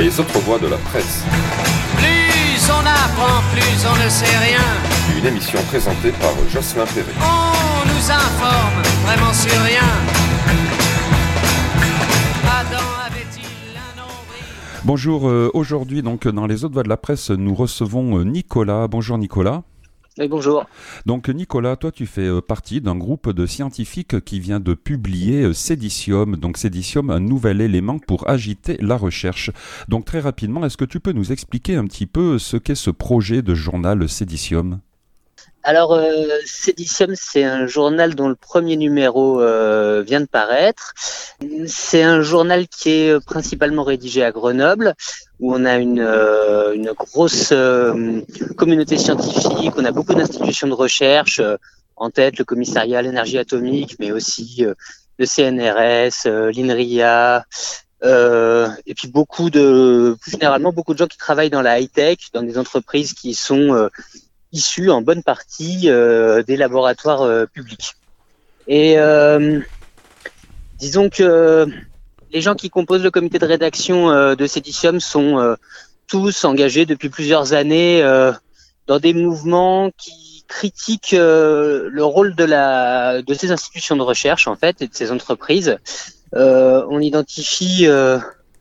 Les autres voix de la presse. Plus on apprend, plus on ne sait rien. Une émission présentée par Jocelyn Perret. On nous informe vraiment sur rien. Adam avait-il un nombril? Bonjour, aujourd'hui donc dans les autres voix de la presse, nous recevons Nicolas. Bonjour Nicolas. Oui, bonjour. Donc Nicolas, toi tu fais partie d'un groupe de scientifiques qui vient de publier Cédicium. Donc Cédicium, un nouvel élément pour agiter la recherche. Donc très rapidement, est-ce que tu peux nous expliquer un petit peu ce qu'est ce projet de journal Cédicium ? Alors, Cédicium, c'est un journal dont le premier numéro vient de paraître. C'est un journal qui est principalement rédigé à Grenoble, où on a une grosse communauté scientifique, on a beaucoup d'institutions de recherche, en tête le commissariat à l'énergie atomique, mais aussi le CNRS, l'INRIA, et puis plus généralement beaucoup de gens qui travaillent dans la high-tech, dans des entreprises qui sont issus en bonne partie des laboratoires publics. Et disons que les gens qui composent le comité de rédaction de Cédicium sont tous engagés depuis plusieurs années dans des mouvements qui critiquent le rôle de ces institutions de recherche en fait et de ces entreprises. On identifie le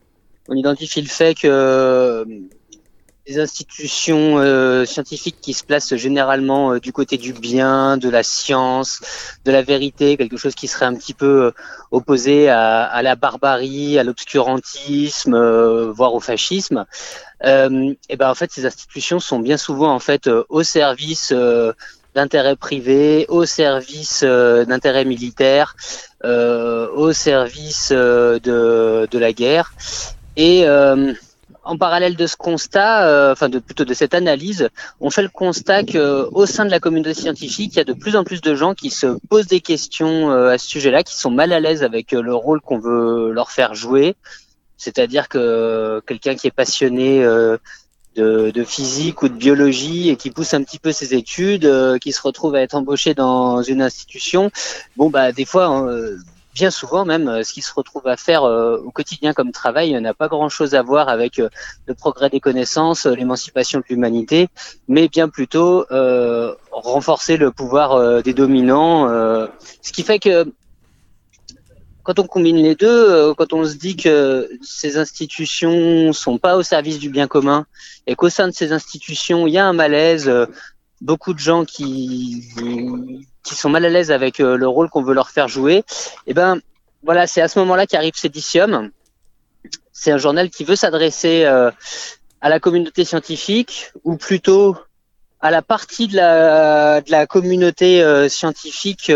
fait que des institutions scientifiques qui se placent généralement du côté du bien, de la science, de la vérité, quelque chose qui serait un petit peu opposé à la barbarie, à l'obscurantisme, voire au fascisme. Et ben en fait, ces institutions sont bien souvent en fait au service d'intérêts privés, au service d'intérêts militaires, au service de la guerre. Et en parallèle de ce constat, plutôt de cette analyse, on fait le constat que au sein de la communauté scientifique, il y a de plus en plus de gens qui se posent des questions à ce sujet-là, qui sont mal à l'aise avec le rôle qu'on veut leur faire jouer. C'est-à-dire que quelqu'un qui est passionné de physique ou de biologie et qui pousse un petit peu ses études, qui se retrouve à être embauché dans une institution, des fois, bien souvent même, ce qu'il se retrouve à faire au quotidien comme travail n'a pas grand-chose à voir avec le progrès des connaissances, l'émancipation de l'humanité, mais bien plutôt renforcer le pouvoir des dominants. Ce qui fait que quand on combine les deux, quand on se dit que ces institutions sont pas au service du bien commun et qu'au sein de ces institutions, il y a un malaise, beaucoup de gens qui sont mal à l'aise avec le rôle qu'on veut leur faire jouer, et ben voilà, c'est à ce moment-là qu'arrive Cédicium. C'est un journal qui veut s'adresser à la communauté scientifique, ou plutôt à la partie de la communauté scientifique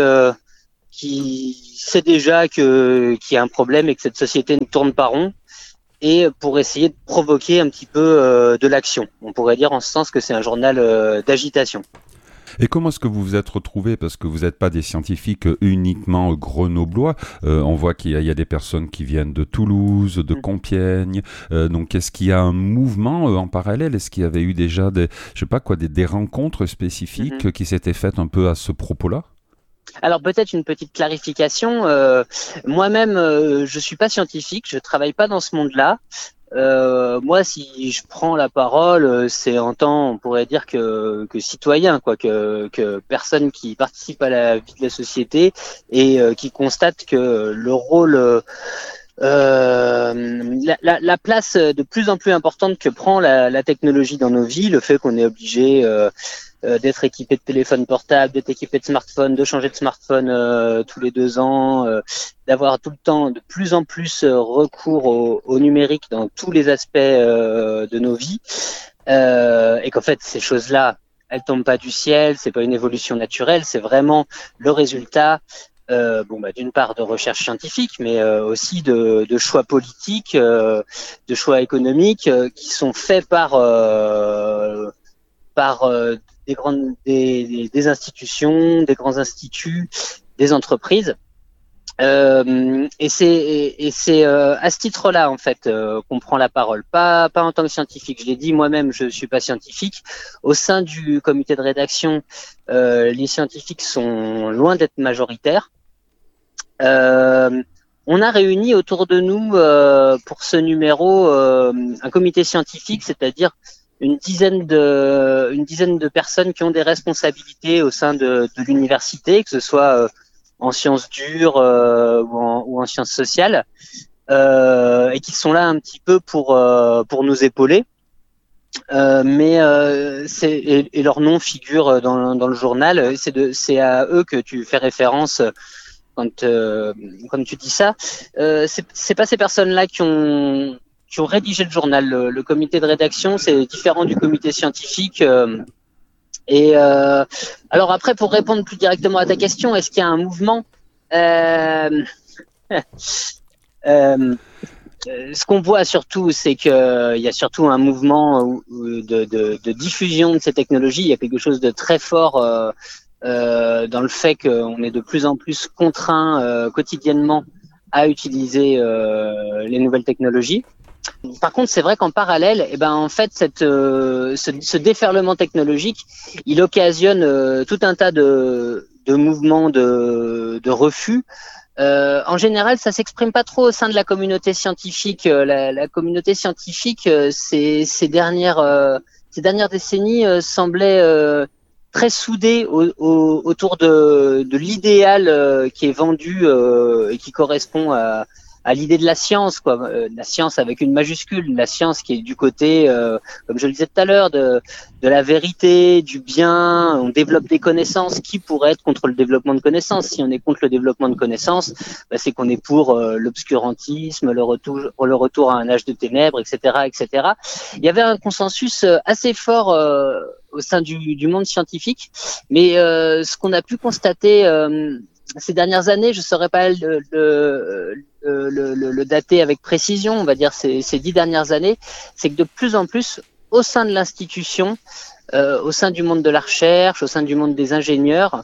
qui sait déjà qu'il y a un problème et que cette société ne tourne pas rond, et pour essayer de provoquer un petit peu de l'action. On pourrait dire en ce sens que c'est un journal d'agitation. Et comment est-ce que vous vous êtes retrouvés ? Parce que vous n'êtes pas des scientifiques uniquement grenoblois. On voit qu'il y a des personnes qui viennent de Toulouse, de Compiègne. Donc, est-ce qu'il y a un mouvement en parallèle ? Est-ce qu'il y avait eu déjà des rencontres spécifiques qui s'étaient faites un peu à ce propos-là ? Alors peut-être une petite clarification. Moi-même, je suis pas scientifique, je travaille pas dans ce monde-là. Moi, si je prends la parole, c'est en tant, on pourrait dire que citoyen, quoi, que personne qui participe à la vie de la société et qui constate que le rôle, la place de plus en plus importante que prend la technologie dans nos vies, le fait qu'on est obligé d'être équipé de téléphone portable, d'être équipé de smartphone, de changer de smartphone tous les 2 ans, d'avoir tout le temps de plus en plus recours au numérique dans tous les aspects de nos vies, et qu'en fait ces choses-là, elles tombent pas du ciel, c'est pas une évolution naturelle, c'est vraiment le résultat d'une part de recherche scientifique, mais aussi de choix politiques, de choix économiques qui sont faits par des institutions, des grands instituts, des entreprises. Et c'est à ce titre-là en fait qu'on prend la parole, pas en tant que scientifique. Je l'ai dit moi-même, je suis pas scientifique. Au sein du comité de rédaction, les scientifiques sont loin d'être majoritaires. on a réuni autour de nous pour ce numéro un comité scientifique, c'est-à-dire une dizaine de personnes qui ont des responsabilités au sein de l'université, que ce soit en sciences dures ou en sciences sociales, et qui sont là un petit peu pour nous épauler. Mais et leur nom figure dans le journal. C'est à eux que tu fais référence quand tu dis ça. C'est pas ces personnes-là qui ont rédigé le journal. Le comité de rédaction, c'est différent du comité scientifique. Alors après, pour répondre plus directement à ta question, est-ce qu'il y a un mouvement ce qu'on voit surtout, c'est qu'il y a surtout un mouvement de diffusion de ces technologies. Il y a quelque chose de très fort dans le fait qu'on est de plus en plus contraint quotidiennement à utiliser les nouvelles technologies. Par contre, c'est vrai qu'en parallèle, en fait, ce déferlement technologique, il occasionne tout un tas de mouvements de refus. En général, ça s'exprime pas trop au sein de la communauté scientifique. La communauté scientifique, ces dernières décennies, semblait très soudée autour de l'idéal qui est vendu et qui correspond à l'idée de la science, quoi. La science avec une majuscule, la science qui est du côté, comme je le disais tout à l'heure, de la vérité, du bien. On développe des connaissances. Qui pourrait être contre le développement de connaissances? Si on est contre le développement de connaissances, c'est qu'on est pour l'obscurantisme, le retour à un âge de ténèbres, etc., etc. Il y avait un consensus assez fort au sein du monde scientifique, mais ce qu'on a pu constater ces dernières années, je ne saurais pas le dater avec précision, on va dire ces 10 dernières années, c'est que de plus en plus, au sein de l'institution, au sein du monde de la recherche, au sein du monde des ingénieurs,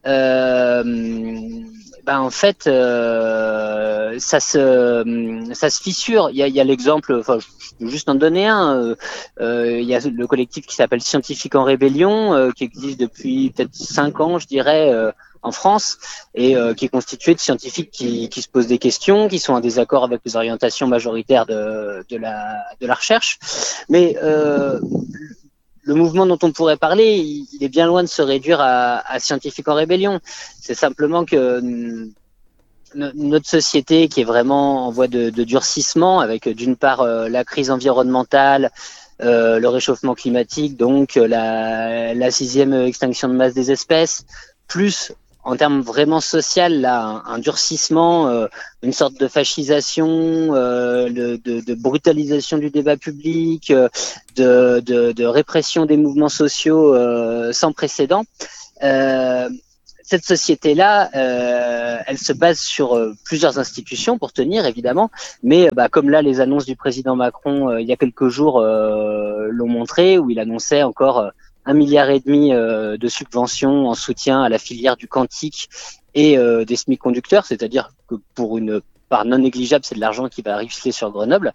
en fait, ça se fissure. Il y a l'exemple, enfin, je peux juste en donner un. Il y a le collectif qui s'appelle Scientifiques en Rébellion, qui existe depuis peut-être 5 ans, je dirais, en France, et qui est constitué de scientifiques qui se posent des questions, qui sont en désaccord avec les orientations majoritaires de la recherche. Mais le mouvement dont on pourrait parler, il est bien loin de se réduire à Scientifiques en Rébellion. C'est simplement que notre société, qui est vraiment en voie de durcissement, avec d'une part la crise environnementale, le réchauffement climatique, donc la 6e extinction de masse des espèces, plus en termes vraiment social, là, un durcissement, une sorte de fascisation, de brutalisation du débat public, de répression des mouvements sociaux sans précédent. Cette société-là, elle se base sur plusieurs institutions pour tenir, évidemment, mais comme là, les annonces du président Macron il y a quelques jours l'ont montré, où il annonçait encore 1,5 milliard de subventions en soutien à la filière du quantique et des semi-conducteurs, c'est-à-dire que pour une part non négligeable, c'est de l'argent qui va risquer sur Grenoble.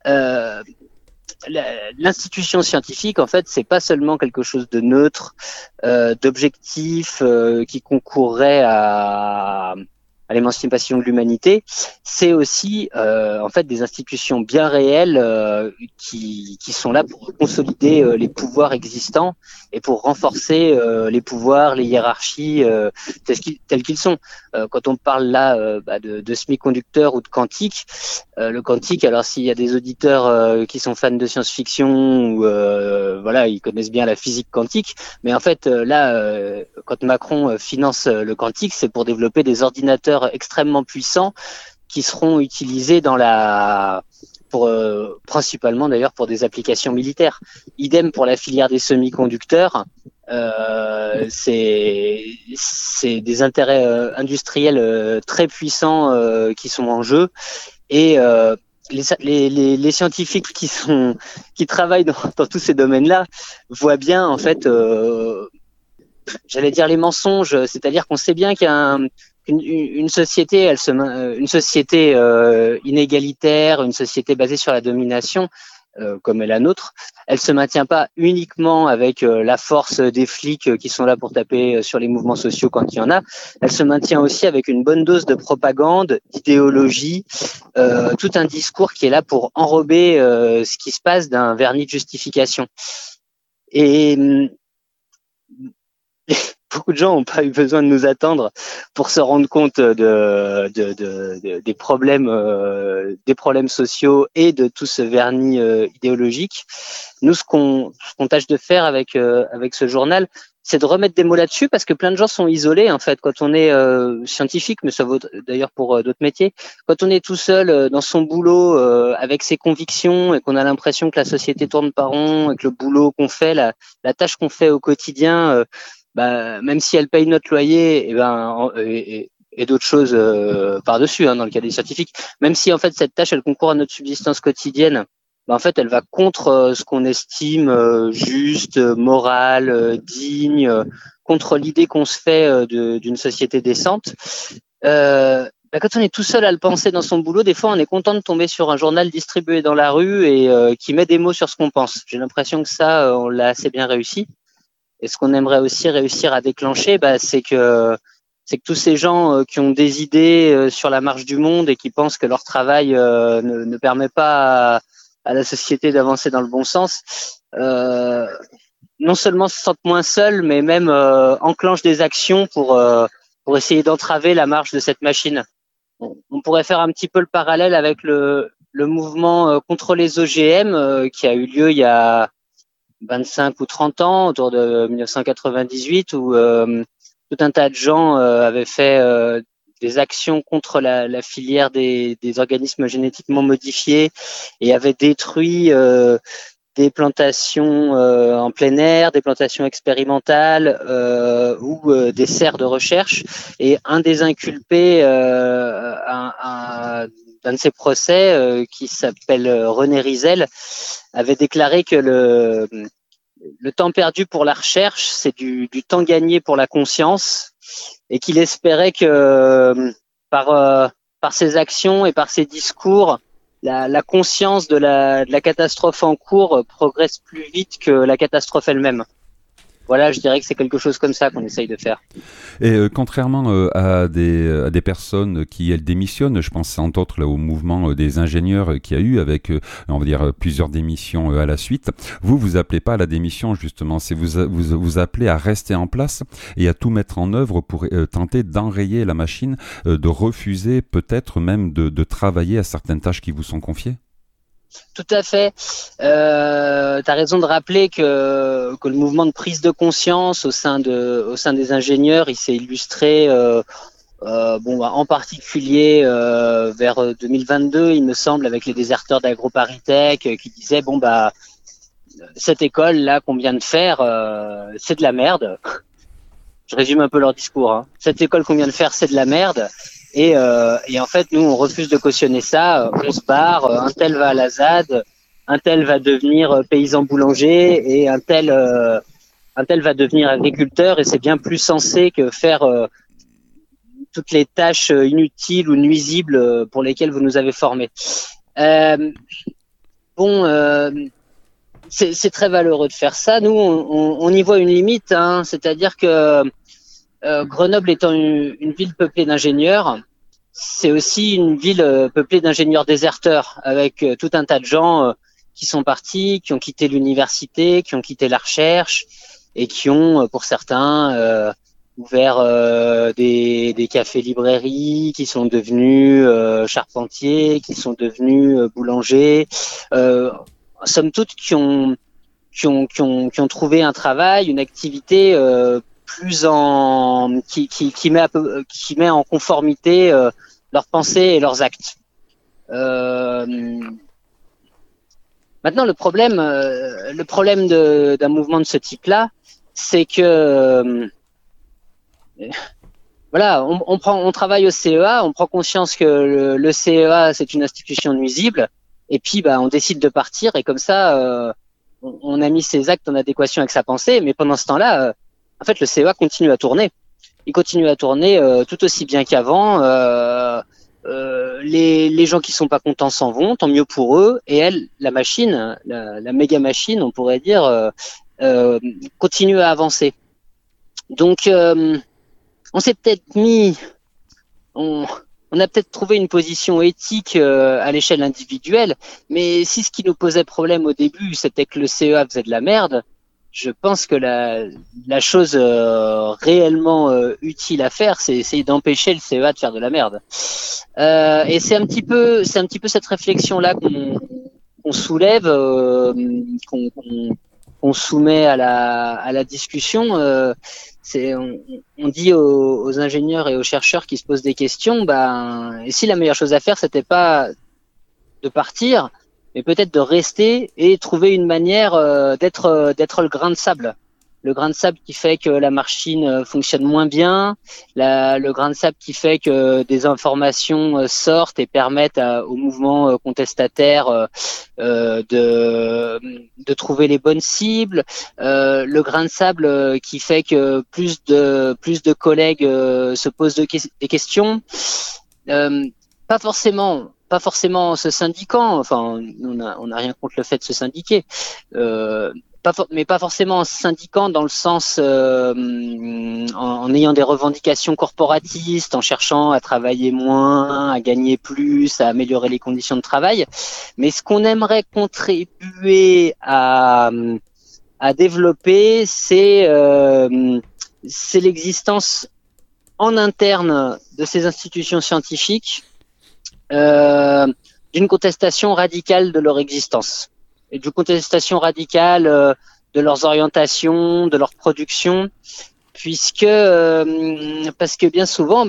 L'institution scientifique, en fait, c'est pas seulement quelque chose de neutre, d'objectif, qui concourrait à l'émancipation de l'humanité, c'est aussi en fait des institutions bien réelles qui sont là pour consolider les pouvoirs existants et pour renforcer les pouvoirs, les hiérarchies tels qu'ils sont. Quand on parle là de semi-conducteurs ou de quantique, le quantique, alors s'il y a des auditeurs qui sont fans de science-fiction ou voilà, ils connaissent bien la physique quantique, mais en fait là, quand Macron finance le quantique, c'est pour développer des ordinateurs extrêmement puissants qui seront utilisés principalement d'ailleurs pour des applications militaires. Idem pour la filière des semi-conducteurs. C'est des intérêts industriels très puissants qui sont en jeu, et les scientifiques qui travaillent dans tous ces domaines-là voient bien, en fait, j'allais dire les mensonges, c'est-à-dire qu'on sait bien qu'il y a une société, une société inégalitaire, une société basée sur la domination, comme est la nôtre, elle se maintient pas uniquement avec la force des flics qui sont là pour taper sur les mouvements sociaux quand il y en a. Elle se maintient aussi avec une bonne dose de propagande, d'idéologie, tout un discours qui est là pour enrober ce qui se passe d'un vernis de justification. Et beaucoup de gens n'ont pas eu besoin de nous attendre pour se rendre compte des problèmes sociaux et de tout ce vernis idéologique. Nous, ce qu'on tâche de faire avec ce journal, c'est de remettre des mots là-dessus, parce que plein de gens sont isolés en fait. Quand on est scientifique, mais ça vaut d'ailleurs pour d'autres métiers, quand on est tout seul dans son boulot avec ses convictions et qu'on a l'impression que la société tourne par rond et que le boulot qu'on fait, la tâche qu'on fait au quotidien, même si elle paye notre loyer, et d'autres choses par-dessus, dans le cas des scientifiques, même si en fait cette tâche elle concourt à notre subsistance quotidienne, en fait elle va contre ce qu'on estime juste, moral, digne, contre l'idée qu'on se fait d'une société décente. Quand on est tout seul à le penser dans son boulot, des fois on est content de tomber sur un journal distribué dans la rue et qui met des mots sur ce qu'on pense. J'ai l'impression que ça, on l'a assez bien réussi. Et ce qu'on aimerait aussi réussir à déclencher, c'est que tous ces gens qui ont des idées sur la marche du monde et qui pensent que leur travail ne permet pas à la société d'avancer dans le bon sens, non seulement se sentent moins seuls, mais même enclenchent des actions pour essayer d'entraver la marche de cette machine. On pourrait faire un petit peu le parallèle avec le mouvement contre les OGM qui a eu lieu il y a 25 ou 30 ans, autour de 1998, où tout un tas de gens avaient fait des actions contre la filière des organismes génétiquement modifiés et avaient détruit des plantations en plein air, des plantations expérimentales ou des serres de recherche. Et un des inculpés, d'un de ces procès, qui s'appelle René Rizel, avait déclaré que le temps perdu pour la recherche, c'est du temps gagné pour la conscience, et qu'il espérait que par ses actions et par ses discours, la conscience de la catastrophe en cours progresse plus vite que la catastrophe elle-même. Voilà, je dirais que c'est quelque chose comme ça qu'on essaye de faire. Et contrairement à des personnes qui, elles, démissionnent, je pense entre autres là, au mouvement des ingénieurs qu'il y a eu avec, on va dire, plusieurs démissions à la suite, vous appelez pas à la démission justement, c'est vous appelez à rester en place et à tout mettre en œuvre pour tenter d'enrayer la machine, de refuser peut-être même de travailler à certaines tâches qui vous sont confiées. Tout à fait. T'as raison de rappeler que le mouvement de prise de conscience au sein des ingénieurs, il s'est illustré en particulier vers 2022, il me semble, avec les déserteurs d'AgroParisTech qui disaient cette école là qu'on vient de faire, c'est de la merde. Je résume un peu leur discours. Cette école qu'on vient de faire, c'est de la merde. Et en fait, nous, on refuse de cautionner ça. On se barre. Un tel va à la ZAD, un tel va devenir paysan boulanger et un tel va devenir agriculteur. Et c'est bien plus sensé que faire toutes les tâches inutiles ou nuisibles pour lesquelles vous nous avez formés. C'est très valeureux de faire ça. Nous, on y voit une limite. C'est-à-dire que Grenoble étant une ville peuplée d'ingénieurs, c'est aussi une ville peuplée d'ingénieurs déserteurs, avec tout un tas de gens qui sont partis, qui ont quitté l'université, qui ont quitté la recherche et qui ont, pour certains, ouvert des cafés-librairies, qui sont devenus charpentiers, qui sont devenus boulangers, somme toute qui ont trouvé un travail, une activité qui met en conformité leurs pensées et leurs actes. Maintenant, le problème d'un mouvement de ce type-là, c'est que on travaille au CEA, on prend conscience que le CEA c'est une institution nuisible, et puis on décide de partir, et comme ça on a mis ses actes en adéquation avec sa pensée, mais pendant ce temps-là, en fait, le CEA continue à tourner. Il continue à tourner tout aussi bien qu'avant. les gens qui sont pas contents s'en vont, tant mieux pour eux. Et elle, la machine, la méga machine, on pourrait dire, continue à avancer. Donc, on s'est peut-être on a peut-être trouvé une position éthique à l'échelle individuelle, mais si ce qui nous posait problème au début, c'était que le CEA faisait de la merde, je pense que la chose réellement utile à faire, c'est essayer d'empêcher le CEA de faire de la merde. Et c'est un petit peu cette réflexion-là qu'on soulève, qu'on soumet à la discussion. On dit aux ingénieurs et aux chercheurs qui se posent des questions, et si la meilleure chose à faire, c'était pas de partir, mais peut-être de rester et trouver une manière d'être le grain de sable. Le grain de sable qui fait que la machine fonctionne moins bien, le grain de sable qui fait que des informations sortent et permettent au mouvement contestataire de trouver les bonnes cibles, le grain de sable qui fait que plus de collègues se posent des questions, pas forcément se syndiquant, enfin on n'a rien contre le fait de se syndiquer, mais pas forcément en syndiquant dans le sens en ayant des revendications corporatistes, en cherchant à travailler moins, à gagner plus, à améliorer les conditions de travail. Mais ce qu'on aimerait contribuer à développer, c'est l'existence en interne de ces institutions scientifiques d'une contestation radicale de leur existence. Et d'une contestation radicale de leurs orientations, de leur production, parce que bien souvent,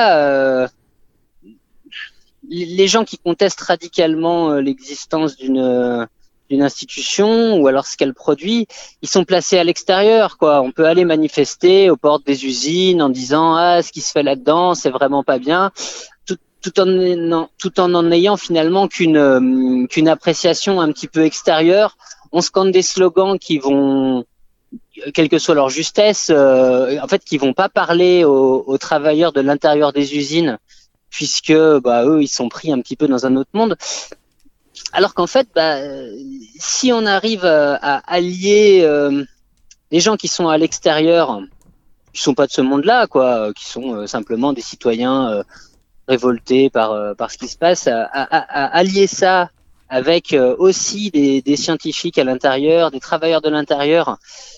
les gens qui contestent radicalement l'existence d'une institution ou alors ce qu'elle produit, ils sont placés à l'extérieur, quoi. On peut aller manifester aux portes des usines en disant ce qui se fait là-dedans, c'est vraiment pas bien. Tout en ayant finalement qu'une appréciation un petit peu extérieure. On scande des slogans qui vont, quelle que soit leur justesse, qui vont pas parler aux travailleurs de l'intérieur des usines, puisque eux ils sont pris un petit peu dans un autre monde. Alors qu'en fait, si on arrive à allier les gens qui sont à l'extérieur, qui sont pas de ce monde-là, quoi, qui sont simplement des citoyens révoltés par ce qui se passe, à allier ça avec aussi des scientifiques à l'intérieur, des travailleurs de l'intérieur,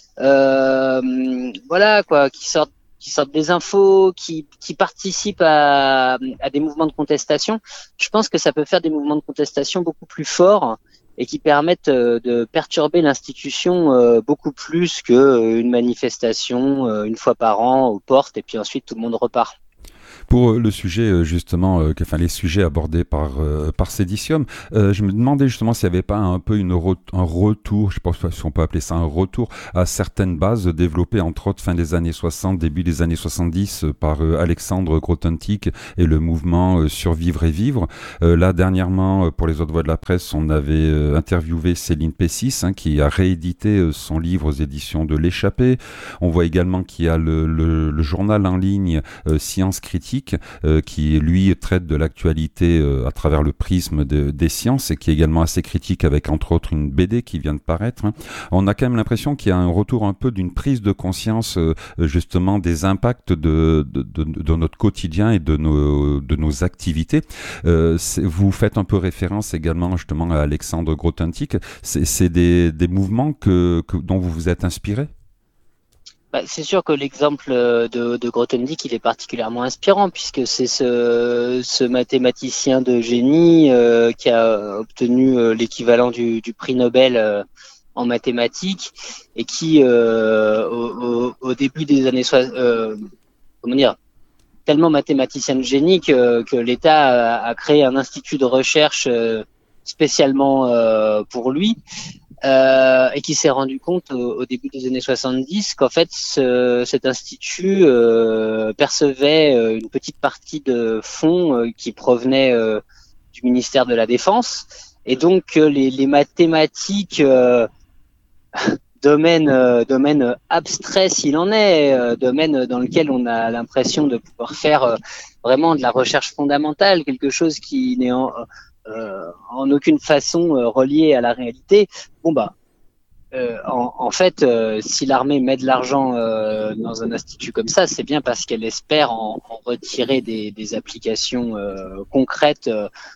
qui sortent des infos, qui participent à des mouvements de contestation. Je pense que ça peut faire des mouvements de contestation beaucoup plus forts et qui permettent de perturber l'institution beaucoup plus qu'une manifestation une fois par an aux portes et puis ensuite tout le monde repart. Pour le sujet justement, les sujets abordés par Cédicium, je me demandais justement s'il n'y avait pas un peu un retour, je ne sais pas si on peut appeler ça un retour, à certaines bases développées entre autres fin des années 60, début des années 70 par Alexandre Grothendieck et le mouvement Survivre et Vivre. Là dernièrement, pour les autres voix de la presse, on avait interviewé Céline Pessis, qui a réédité son livre aux éditions de l'Échappée. On voit également qu'il y a le journal en ligne Science Critique, qui lui traite de l'actualité à travers le prisme des sciences et qui est également assez critique avec entre autres une BD qui vient de paraître. On a quand même l'impression qu'il y a un retour un peu d'une prise de conscience justement des impacts de notre quotidien et de nos activités. Vous faites un peu référence également justement à Alexandre Grothendieck. C'est des mouvements dont vous vous êtes inspiré? C'est sûr que l'exemple de Grothendieck, il est particulièrement inspirant puisque c'est ce mathématicien de génie qui a obtenu l'équivalent du prix Nobel en mathématiques et qui, au début des années 60, tellement mathématicien de génie que l'État a créé un institut de recherche spécialement pour lui. Et qui s'est rendu compte au début des années 70 qu'en fait cet institut percevait une petite partie de fonds qui provenaient du ministère de la Défense et donc les mathématiques domaine abstrait s'il en est, domaine dans lequel on a l'impression de pouvoir faire vraiment de la recherche fondamentale, quelque chose qui n'est en aucune façon relié à la réalité. En fait, si l'armée met de l'argent dans un institut comme ça, c'est bien parce qu'elle espère en retirer des applications concrètes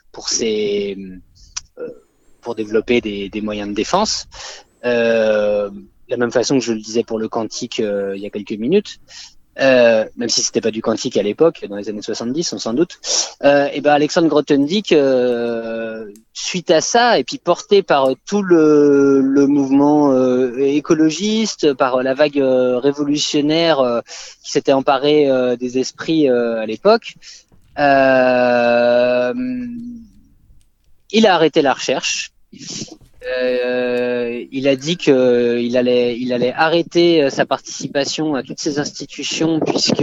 pour développer des moyens de défense. De la même façon que je le disais pour le quantique il y a quelques minutes, même si c'était pas du quantique à l'époque, dans les années 70, on s'en doute. Et ben Alexandre Grothendieck, suite à ça, et puis porté par tout le mouvement écologiste, par la vague révolutionnaire qui s'était emparée des esprits à l'époque, il a arrêté la recherche. Il a dit qu'il allait arrêter sa participation à toutes ces institutions puisque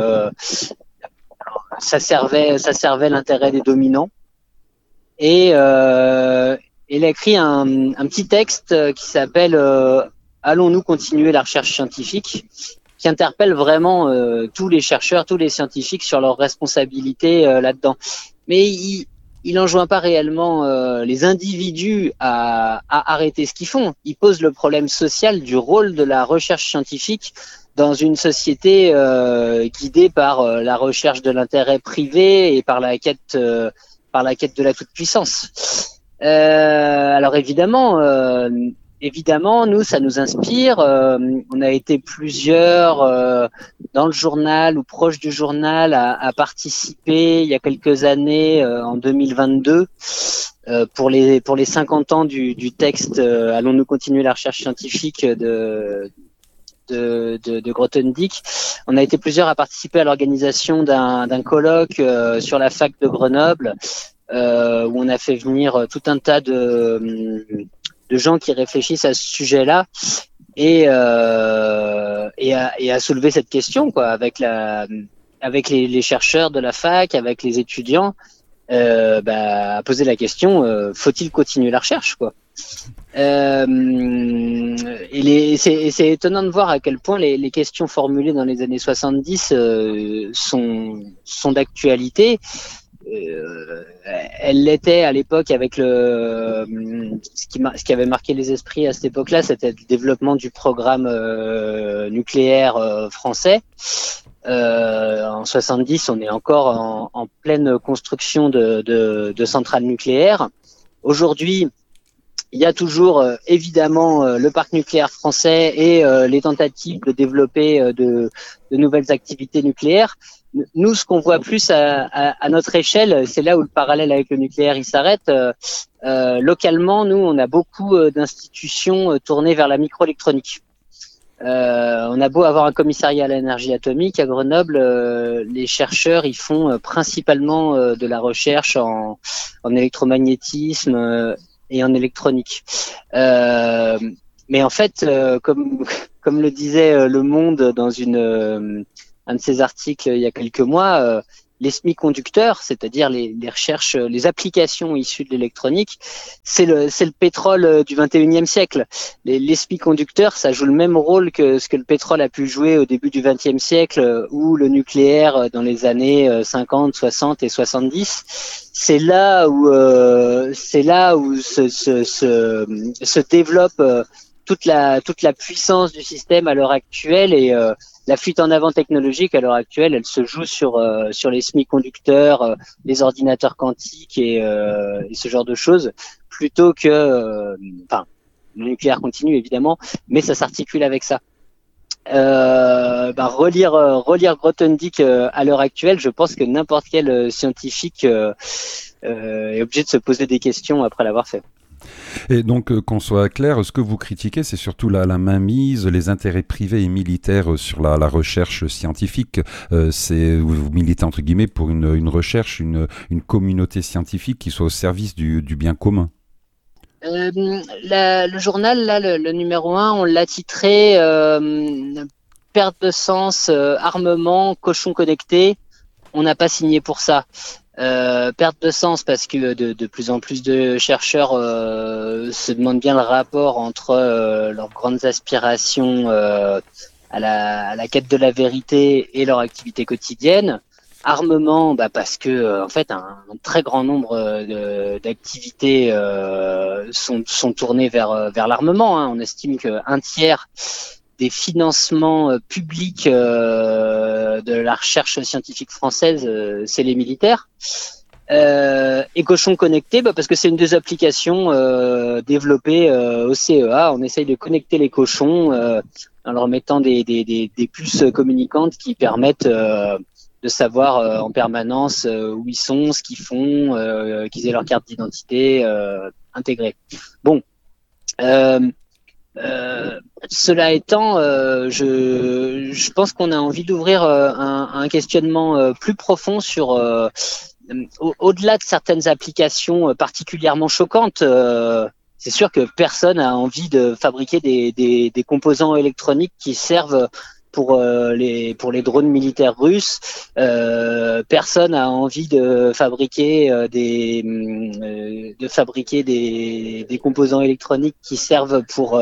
ça servait l'intérêt des dominants. Et il a écrit un petit texte qui s'appelle Allons-nous continuer la recherche scientifique, qui interpelle vraiment tous les chercheurs, tous les scientifiques sur leur responsabilité là-dedans. Mais il enjoint pas réellement les individus à arrêter ce qu'ils font. Il pose le problème social du rôle de la recherche scientifique dans une société guidée par la recherche de l'intérêt privé et par la quête de la toute-puissance. Alors évidemment, nous, ça nous inspire. On a été plusieurs dans le journal ou proche du journal à participer il y a quelques années, en 2022, pour les 50 ans du texte Allons-nous continuer la recherche scientifique de Grothendieck. On a été plusieurs à participer à l'organisation d'un colloque sur la fac de Grenoble, où on a fait venir tout un tas de gens qui réfléchissent à ce sujet-là et à soulever cette question, quoi, avec les chercheurs de la fac, avec les étudiants, à poser la question, faut-il continuer la recherche, quoi. C'est étonnant de voir à quel point les questions formulées dans les années 70 sont d'actualité. Elle l'était à l'époque avec ce qui avait marqué les esprits à cette époque-là, c'était le développement du programme nucléaire français. En 70, on est encore en pleine construction de centrales nucléaires. Aujourd'hui, il y a toujours évidemment le parc nucléaire français et les tentatives de développer de nouvelles activités nucléaires. Nous, ce qu'on voit plus à notre échelle, c'est là où le parallèle avec le nucléaire il s'arrête. Localement, nous, on a beaucoup d'institutions tournées vers la microélectronique. On a beau avoir un commissariat à l'énergie atomique à Grenoble, les chercheurs ils font principalement de la recherche en électromagnétisme et en électronique. Mais en fait, comme le disait Le Monde dans un de ses articles il y a quelques mois, les semi-conducteurs, c'est-à-dire les recherches, les applications issues de l'électronique, c'est le pétrole du 21e siècle. Les semi-conducteurs, ça joue le même rôle que ce que le pétrole a pu jouer au début du 20e siècle ou le nucléaire dans les années 50, 60 et 70. C'est là où se développe toute la puissance du système à l'heure actuelle et la fuite en avant technologique à l'heure actuelle, elle se joue sur les semi-conducteurs, les ordinateurs quantiques et ce genre de choses, plutôt que, le nucléaire continue évidemment, mais ça s'articule avec ça. Relire Grothendieck à l'heure actuelle, je pense que n'importe quel scientifique est obligé de se poser des questions après l'avoir fait. Et donc, qu'on soit clair, ce que vous critiquez, c'est surtout la mainmise, les intérêts privés et militaires sur la recherche scientifique. Vous militez entre guillemets pour une recherche, une communauté scientifique qui soit au service du bien commun. Le journal, là, le numéro 1, on l'a titré perte de sens, armement, cochon connecté. On n'a pas signé pour ça. Perte de sens parce que de plus en plus de chercheurs se demandent bien le rapport entre leurs grandes aspirations à la quête de la vérité et leur activité quotidienne. Armement, parce que en fait un très grand nombre d'activités sont tournées vers l'armement. On estime qu'un tiers des financements publics de la recherche scientifique française, c'est les militaires. Et cochons connectés, parce que c'est une des applications développées au CEA. On essaye de connecter les cochons en leur mettant des puces communicantes qui permettent de savoir en permanence où ils sont, ce qu'ils font, qu'ils aient leur carte d'identité intégrée. Bon. Cela étant, je pense qu'on a envie d'ouvrir un questionnement plus profond sur au-delà de certaines applications particulièrement choquantes. C'est sûr que personne a envie de fabriquer des composants électroniques qui servent pour les drones militaires russes. Personne a envie de fabriquer des composants électroniques qui servent pour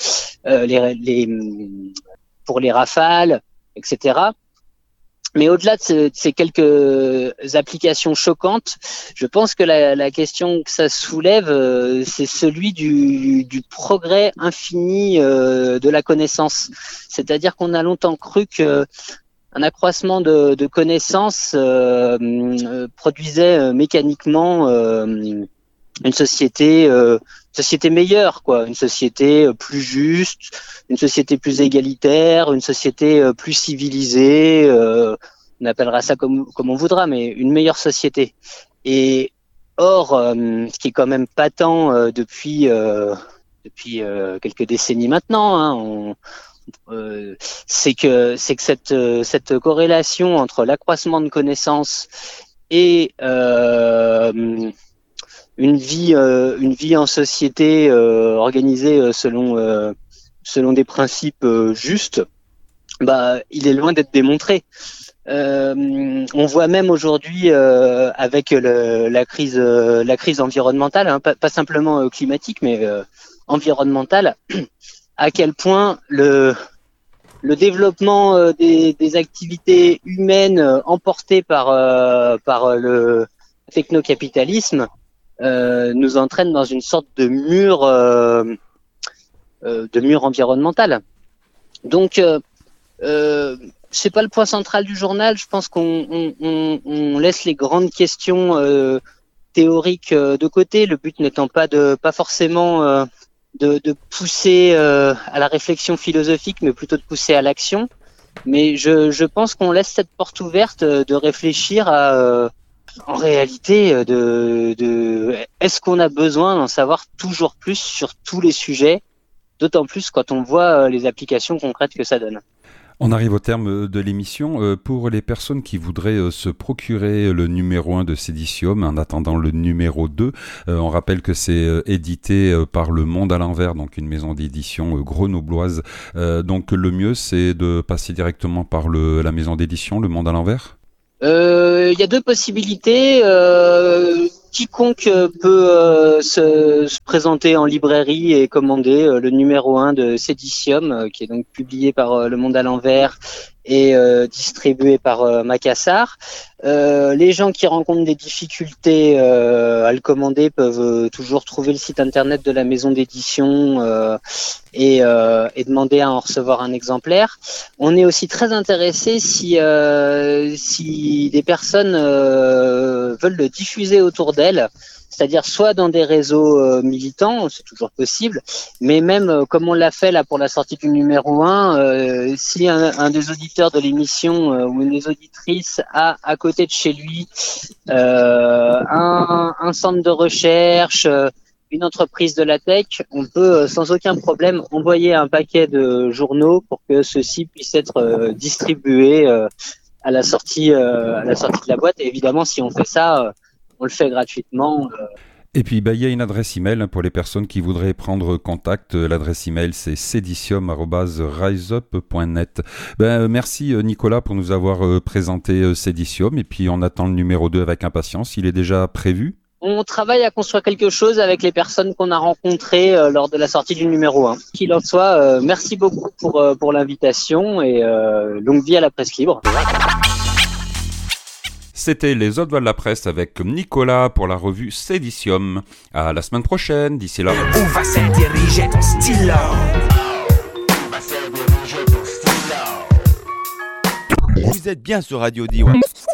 les Rafales, etc. Mais au-delà de ces quelques applications choquantes, je pense que la question que ça soulève, c'est celui du progrès infini de la connaissance. C'est-à-dire qu'on a longtemps cru que un accroissement de connaissances produisait mécaniquement une société meilleure, une société plus juste, une société plus égalitaire, une société plus civilisée, on appellera ça comme on voudra, mais une meilleure société. Et or, ce qui est quand même patent depuis quelques décennies maintenant, c'est que cette corrélation entre l'accroissement de connaissances et une vie en société organisée selon des principes justes, il est loin d'être démontré. On voit même aujourd'hui avec la crise environnementale, pas simplement climatique, mais environnementale, à quel point le développement des activités humaines emportées par le technocapitalisme nous entraîne dans une sorte de mur environnemental. Donc c'est pas le point central du journal. Je pense qu'on laisse les grandes questions théoriques de côté. Le but n'étant pas forcément de pousser à la réflexion philosophique, mais plutôt de pousser à l'action. Mais je pense qu'on laisse cette porte ouverte de réfléchir à en réalité, est-ce qu'on a besoin d'en savoir toujours plus sur tous les sujets, d'autant plus quand on voit les applications concrètes que ça donne. On arrive au terme de l'émission. Pour les personnes qui voudraient se procurer le numéro 1 de Cédicium en attendant le numéro 2, on rappelle que c'est édité par Le Monde à l'envers, donc une maison d'édition grenobloise. Donc le mieux, c'est de passer directement par la maison d'édition Le Monde à l'envers ? Il y a deux possibilités. Quiconque peut se présenter en librairie et commander le numéro 1 de Cédicium, qui est donc publié par Le Monde à l'envers et distribué par Macassar. Les gens qui rencontrent des difficultés à le commander peuvent toujours trouver le site internet de la maison d'édition et demander à en recevoir un exemplaire. On est aussi très intéressé si des personnes veulent le diffuser autour d'elles, c'est-à-dire soit dans des réseaux militants, c'est toujours possible, mais même comme on l'a fait là pour la sortie du numéro 1, si un des auditeurs de l'émission ou une des auditrices a à côté de chez lui un centre de recherche, une entreprise de la tech, on peut sans aucun problème envoyer un paquet de journaux pour que ceux-ci puissent être distribués à la sortie de la boîte. Et évidemment, si on fait ça, on le fait gratuitement. Et puis, il y a une adresse email pour les personnes qui voudraient prendre contact. L'adresse email, c'est cedicium@riseup.net. Merci Nicolas pour nous avoir présenté Cedicium. Et puis, on attend le numéro 2 avec impatience. Il est déjà prévu? On travaille à construire quelque chose avec les personnes qu'on a rencontrées lors de la sortie du numéro 1. Qu'il en soit, merci beaucoup pour l'invitation et longue vie à la presse libre. C'était les Autres Voix de la Presse avec Nicolas pour la revue Cedicium. À la semaine prochaine, d'ici là. Où va se diriger ton stylo? Vous êtes bien sur Radio D.